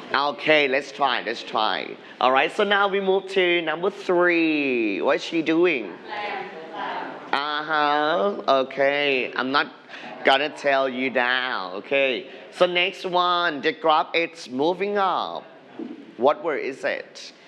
Okay, let's try. Let's try. All right. So now we move to number three. What's she doing? Uh huh. Okay. I'm not gonna tell you now. Okay. So next one, the graph it's moving up. What word is it?